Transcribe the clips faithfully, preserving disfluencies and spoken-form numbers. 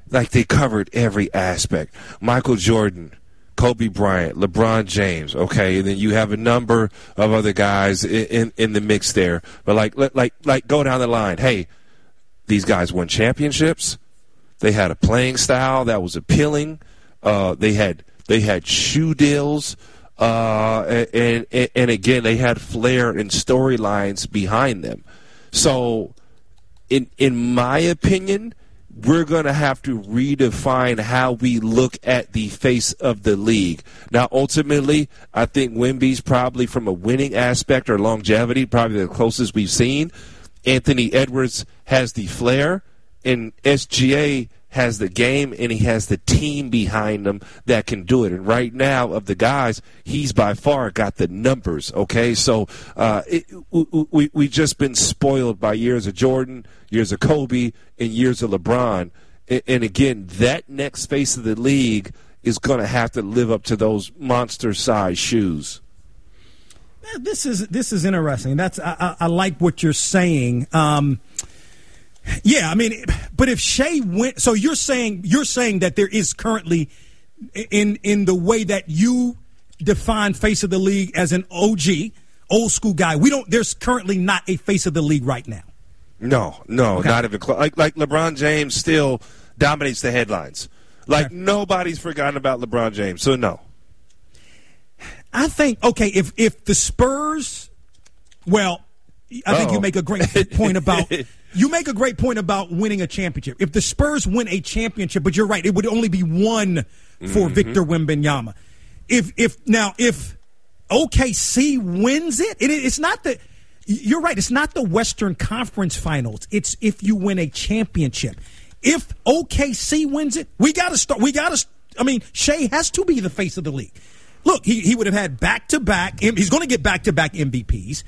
like they covered every aspect. Michael Jordan, Kobe Bryant, LeBron James, okay, and then you have a number of other guys in, in, in the mix there. But like, like, like, go down the line. Hey, these guys won championships. They had a playing style that was appealing. Uh, they had they had shoe deals, uh, and, and and again they had flair and storylines behind them. So, in in my opinion, we're going to have to redefine how we look at the face of the league. Now, ultimately, I think Wemby's probably, from a winning aspect or longevity, probably the closest we've seen. Anthony Edwards has the flair, and S G A has the game, and he has the team behind him that can do it. And right now, of the guys, he's by far got the numbers, okay? So uh, it, we we just been spoiled by years of Jordan, years of Kobe, and years of LeBron. And, and again, that next face of the league is going to have to live up to those monster-sized shoes. This is this is interesting. That's I, I, I like what you're saying. Um, yeah, I mean, but if Shea went, so you're saying you're saying that there is currently in in the way that you define face of the league as an O G, old school guy. We don't. There's currently not a face of the league right now. No, no, okay. Not even close. Like like LeBron James still dominates the headlines. Like okay. Nobody's forgotten about LeBron James. So no. I think, okay, if if the Spurs, well, I think Uh-oh. you make a great point about you make a great point about winning a championship. If the Spurs win a championship, but you're right, it would only be one for mm-hmm. Victor Wembanyama. If if now if O K C wins it, it, it's not the you're right, it's not the Western Conference Finals. It's if you win a championship. If O K C wins it, we got to start. We got to. I mean, Shea has to be the face of the league. Look, he, he would have had back-to-back – he's going to get back-to-back M V Ps.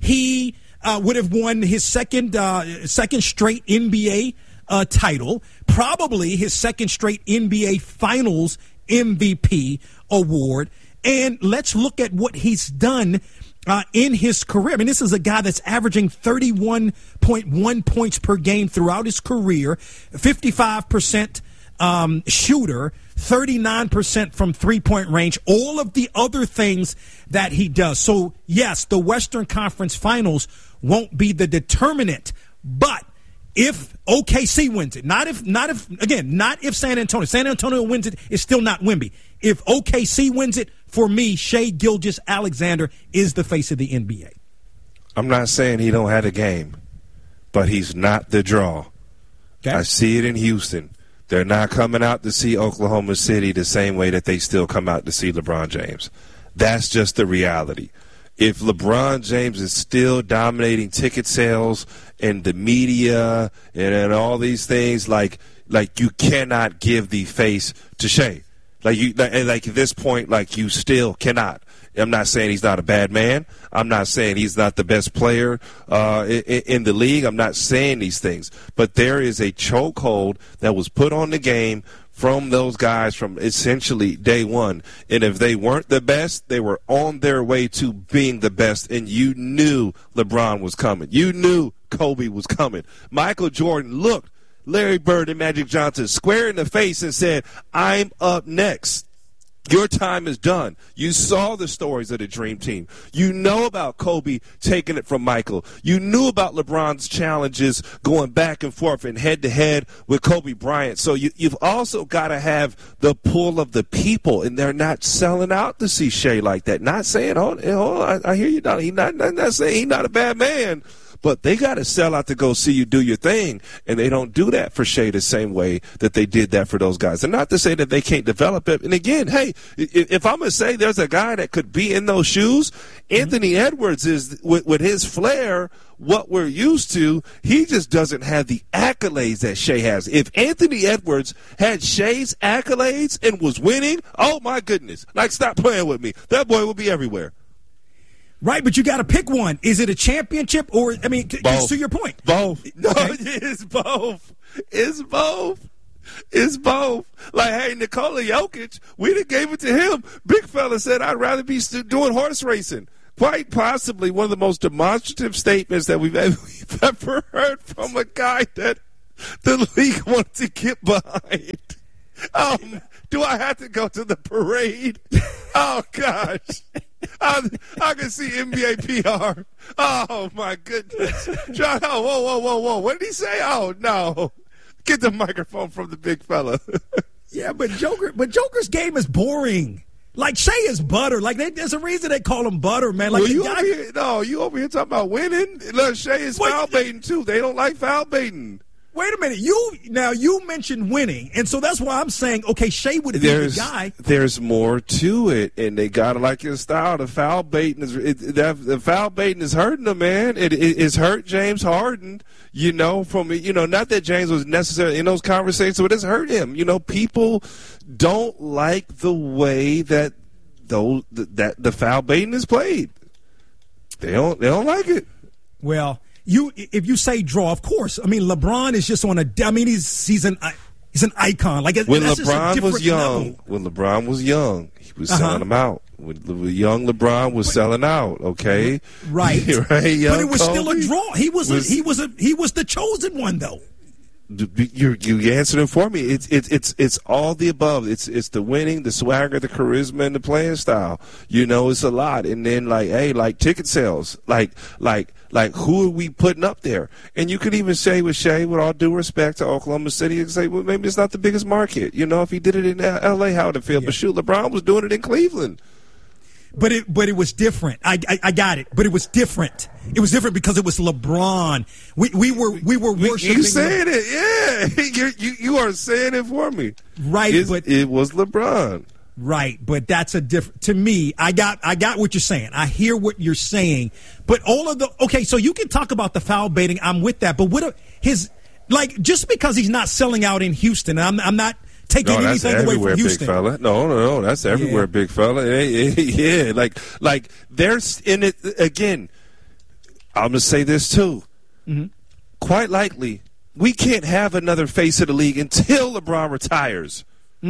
He uh, would have won his second uh, second straight N B A uh, title, probably his second straight N B A Finals M V P award. And let's look at what he's done uh, in his career. I mean, this is a guy that's averaging thirty-one point one points per game throughout his career, fifty-five percent um, shooter, thirty-nine percent from three-point range, all of the other things that he does. So, yes, the Western Conference Finals won't be the determinant, but if O K C wins it, not if, not if, again, not if San Antonio. San Antonio wins it, it's still not Wemby. If O K C wins it, for me, Shai Gilgeous-Alexander is the face of the N B A. I'm not saying he don't have a game, but he's not the draw. Okay. I see it in Houston. They're not coming out to see Oklahoma City the same way that they still come out to see LeBron James. That's just the reality. If LeBron James is still dominating ticket sales and the media and, and all these things, like like you cannot give the face to Shai. Like you, like, like at this point, like you still cannot. I'm not saying he's not a bad man. I'm not saying he's not the best player uh, in, in the league. I'm not saying these things. But there is a chokehold that was put on the game from those guys from essentially day one. And if they weren't the best, they were on their way to being the best. And you knew LeBron was coming. You knew Kobe was coming. Michael Jordan looked Larry Bird and Magic Johnson square in the face and said, I'm up next. Your time is done. You saw the stories of the Dream Team. You know about Kobe taking it from Michael. You knew about LeBron's challenges going back and forth and head-to-head with Kobe Bryant. So you, you've also got to have the pull of the people, and they're not selling out to see Shai like that. Not saying, oh, oh I, I hear you, Donnie. He's not, not, not saying he's not a bad man. But they got to sell out to go see you do your thing, and they don't do that for Shai the same way that they did that for those guys. And not to say that they can't develop it. And again, hey, if I'm going to say there's a guy that could be in those shoes, mm-hmm. Anthony Edwards is, with, with his flair, what we're used to. He just doesn't have the accolades that Shai has. If Anthony Edwards had Shai's accolades and was winning, oh, my goodness. Like, stop playing with me. That boy will be everywhere. Right, but you got to pick one. Is it a championship or, I mean, both. To your point. Both. No, okay. It's both. It's both. It's both. Like, hey, Nikola Jokic, we done gave it to him. Big fella said, I'd rather be doing horse racing. Quite possibly one of the most demonstrative statements that we've ever, we've ever heard from a guy that the league wanted to get behind. Um, do I have to go to the parade? Oh, gosh. I, I can see N B A P R. Oh, my goodness. John, oh, whoa, whoa, whoa, whoa. What did he say? Oh, no. Get the microphone from the big fella. Yeah, but Joker, but Joker's game is boring. Like, Shea is butter. Like, they, there's a reason they call him butter, man. Like, well, you guy, over here, no, you over here talking about winning. Look, Shea is what, foul baiting, too. They don't like foul baiting. Wait a minute. You now you mentioned winning, and so that's why I'm saying, okay, Shea would be there's, the guy. There's more to it, and they gotta like your style. The foul baiting is it, that, the foul baiting is hurting them, man. It, it it's hurt James Harden. You know, from you know, not that James was necessarily in those conversations, but it's hurt him. You know, people don't like the way that those that the foul baiting is played. They don't they don't like it. Well. You, if you say draw, of course. I mean, LeBron is just on a. I mean, he's he's an he's an icon. Like when that's LeBron just a was young, level. when LeBron was young, he was uh-huh. selling them out. When young LeBron was but, selling out, okay, right, right. Young but it was Kobe still a draw. He was, was a, he was a he was the chosen one, though. You you answered it for me. It's it's it's it's all the above. It's it's the winning, the swagger, the charisma, and the playing style. You know, it's a lot. And then like, hey, like ticket sales, like like like who are we putting up there? And you could even say with Shea, with all due respect to Oklahoma City, you could say, well, maybe it's not the biggest market. You know, if he did it in L A, how would it feel? Yeah. But shoot, LeBron was doing it in Cleveland. But it, but it was different. I, I, I got it. But it was different. It was different because it was LeBron. We, we were, we were worshiping. You saying Le- it? Yeah, you, you, you are saying it for me. Right, it's, but it was LeBron. Right, but that's a different. To me, I got, I got what you're saying. I hear what you're saying. But all of the okay, so you can talk about the foul baiting. I'm with that. But what are his like? Just because he's not selling out in Houston, I'm, I'm not. Taking no, that's anything away from Houston. Big fella. No, no, no, that's everywhere, yeah. Big fella. Yeah, like, like there's in it again. I'm gonna say this too. Mm-hmm. Quite likely, we can't have another face of the league until LeBron retires.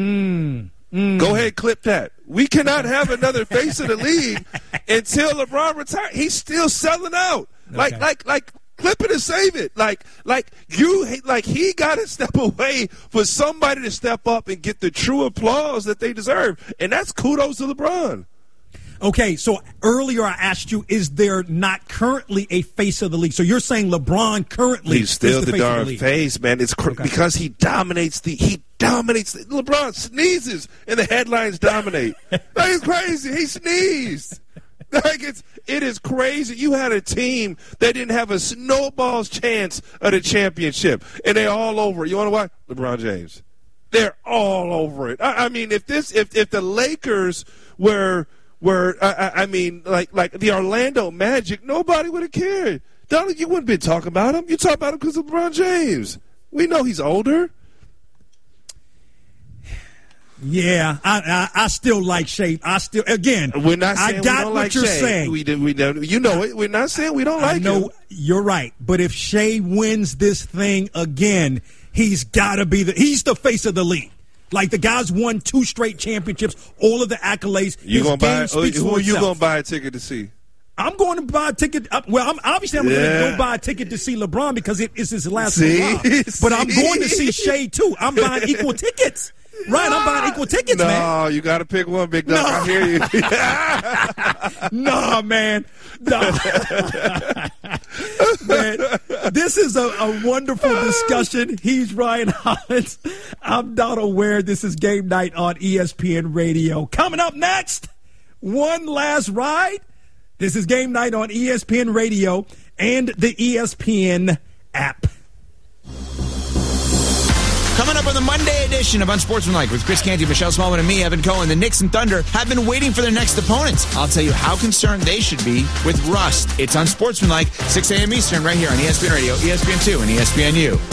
Mm. Mm. Go ahead, clip that. We cannot have another face of the league until LeBron retires. He's still selling out. Okay. Like, like, like. Clip it and save it. Like, like you, like he got to step away for somebody to step up and get the true applause that they deserve, and that's kudos to LeBron. Okay, so earlier I asked you, is there not currently a face of the league? So you're saying LeBron currently he's still is the, the face darn of the league. face, man. It's cr- okay. because he dominates the he dominates. The, LeBron sneezes and the headlines dominate. That is crazy. He sneezed. Like it's it is crazy. You had a team that didn't have a snowball's chance of the championship, and they're all over it. You want to watch LeBron James? They're all over it. I, I mean, if this if if the Lakers were were I, I mean like like the Orlando Magic, nobody would have cared. Donald, you wouldn't be talking about him. You talk about him because of LeBron James. We know he's older. Yeah, I, I I still like Shea. I still again. We're not saying I got we don't what like you're Shea. saying. We do, we do, you know it. We're not saying we don't like I know him. You're right, but if Shea wins this thing again, he's got to be the. He's the face of the league. Like the guy's won two straight championships, all of the accolades. You His gonna game buy? speaks Who for are you itself. gonna buy a ticket to see? I'm going to buy a ticket. Well, I'm obviously I'm yeah. going to go buy a ticket to see LeBron because it is his last see? hurrah. But I'm going to see Shea too. I'm buying equal tickets. Right, I'm buying equal tickets, no, man. No, you got to pick one, big dog. No. I hear you. no, man. No. man. This is a, a wonderful discussion. He's Ryan Hollins. I'm Donald Ware. This is Game Night on E S P N Radio. Coming up next, one last ride. This is Game Night on E S P N Radio and the E S P N app. Coming up on the Monday edition of Unsportsmanlike with Chris Canty, Michelle Smallman, and me, Evan Cohen, the Knicks and Thunder have been waiting for their next opponents. I'll tell you how concerned they should be with rust. It's Unsportsmanlike, six a.m. Eastern, right here on E S P N Radio, E S P N two, and E S P N U.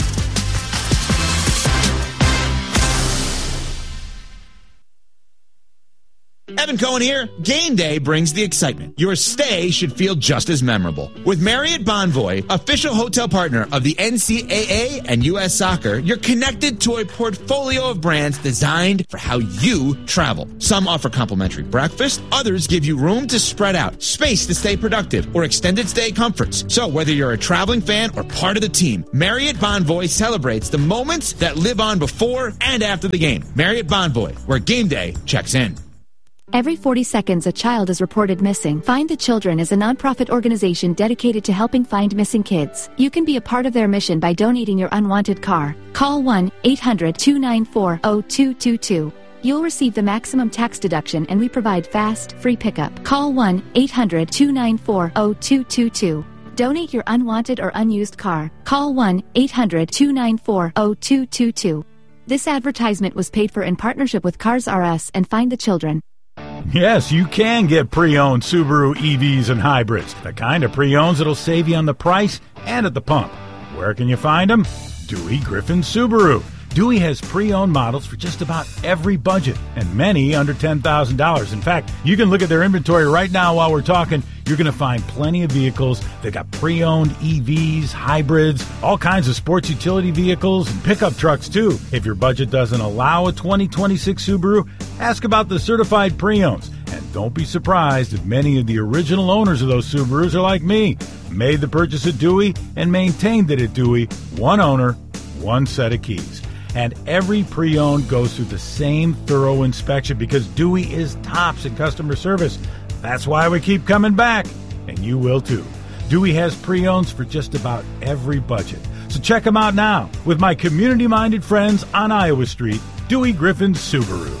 Evan Cohen here. Game day brings the excitement. Your stay should feel just as memorable. With Marriott Bonvoy, official hotel partner of the N C double A and U S Soccer, you're connected to a portfolio of brands designed for how you travel. Some offer complimentary breakfast, others give you room to spread out, space to stay productive, or extended stay comforts. So whether you're a traveling fan or part of the team, Marriott Bonvoy celebrates the moments that live on before and after the game. Marriott Bonvoy, where game day checks in. Every forty seconds, a child is reported missing. Find the Children is a nonprofit organization dedicated to helping find missing kids. You can be a part of their mission by donating your unwanted car. Call one eight hundred two nine four zero two two two. You'll receive the maximum tax deduction, and we provide fast, free pickup. Call one eight hundred two nine four zero two two two. Donate your unwanted or unused car. Call one eight hundred two nine four zero two two two. This advertisement was paid for in partnership with Cars R Us and Find the Children. Yes, you can get pre-owned Subaru E Vs and hybrids. The kind of pre-owns that'll save you on the price and at the pump. Where can you find them? Dewey Griffin Subaru. Dewey has pre-owned models for just about every budget, and many under ten thousand dollars. In fact, you can look at their inventory right now while we're talking. You're going to find plenty of vehicles. They got pre-owned E Vs, hybrids, all kinds of sports utility vehicles, and pickup trucks too. If your budget doesn't allow a twenty twenty-six Subaru, ask about the certified pre-owns. And don't be surprised if many of the original owners of those Subarus are like me. Made the purchase at Dewey and maintained it at Dewey. One owner, one set of keys. And every pre-owned goes through the same thorough inspection because Dewey is tops in customer service. That's why we keep coming back, and you will too. Dewey has pre-owns for just about every budget. So check them out now with my community-minded friends on Iowa Street, Dewey Griffin Subaru.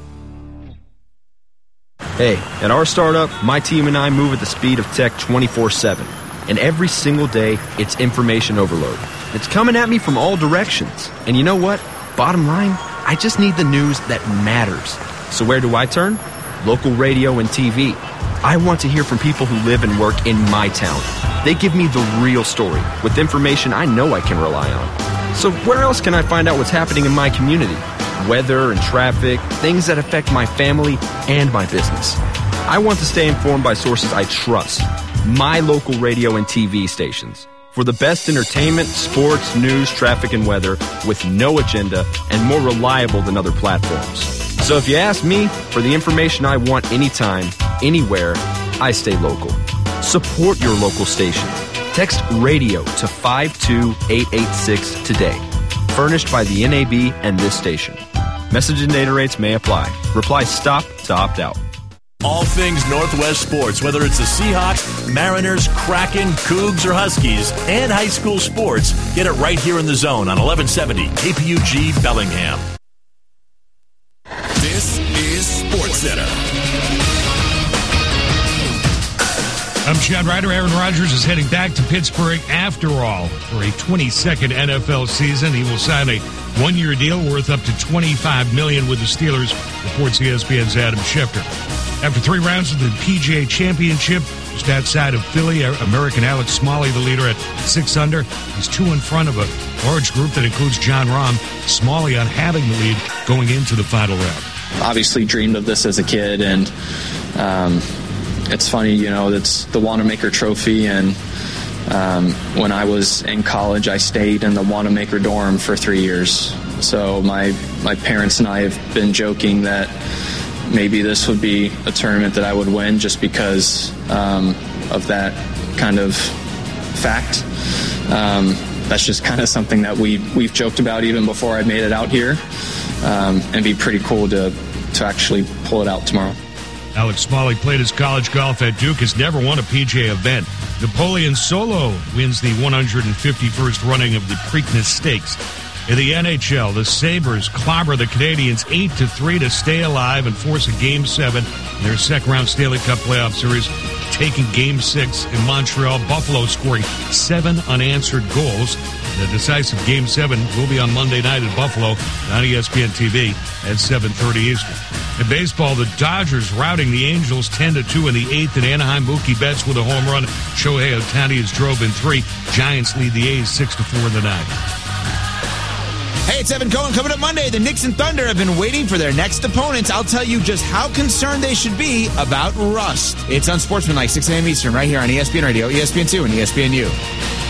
Hey, at our startup, my team and I move at the speed of tech twenty-four seven. And every single day, it's information overload. It's coming at me from all directions. And you know what? Bottom line, I just need the news that matters. So where do I turn? Local radio and T V. I want to hear from people who live and work in my town. They give me the real story with information I know I can rely on. So where else can I find out what's happening in my community? Weather and traffic, things that affect my family and my business. I want to stay informed by sources I trust. My local radio and T V stations. For the best entertainment, sports, news, traffic, and weather with no agenda and more reliable than other platforms. So if you ask me for the information I want anytime, anywhere, I stay local. Support your local station. Text RADIO to five two eight eight six today. Furnished by the N A B and this station. Message and data rates may apply. Reply STOP to opt out. All things Northwest sports, whether it's the Seahawks, Mariners, Kraken, Cougs, or Huskies, and high school sports, get it right here in the zone on eleven seventy K P U G Bellingham. This is SportsCenter. I'm Chad Ryder. Aaron Rodgers is heading back to Pittsburgh after all for a twenty-second N F L season. He will sign a one-year deal worth up to twenty-five million dollars with the Steelers, reports E S P N's Adam Schefter. After three rounds of the P G A Championship, just outside of Philly, American Alex Smalley, the leader, at six under. He's two in front of a large group that includes Jon Rahm. Smalley on having the lead going into the final round. Obviously dreamed of this as a kid, and um, it's funny, you know, it's the Wanamaker Trophy, and um, when I was in college, I stayed in the Wanamaker dorm for three years. So my my parents and I have been joking that maybe this would be a tournament that I would win just because um, of that kind of fact. Um, that's just kind of something that we, we've joked about even before I made it out here. Um, and it'd be pretty cool to, to actually pull it out tomorrow. Alex Smalley played his college golf at Duke, has never won a P G A event. Napoleon Solo wins the one hundred fifty-first running of the Preakness Stakes. In the N H L, the Sabres clobber the Canadiens eight to three to stay alive and force a Game seven in their second-round Stanley Cup playoff series, taking Game six in Montreal. Buffalo scoring seven unanswered goals. The decisive Game seven will be on Monday night at Buffalo on E S P N T V at seven thirty Eastern. In baseball, the Dodgers routing the Angels ten to two in the eighth. In Anaheim, Mookie Betts with a home run. Shohei Ohtani has drove in three. Giants lead the A's six to four in the ninth. Hey, it's Evan Cohen. Coming up Monday, the Knicks and Thunder have been waiting for their next opponents. I'll tell you just how concerned they should be about rust. It's Unsportsmanlike, six a.m. Eastern, right here on E S P N Radio, E S P N two, and E S P N U.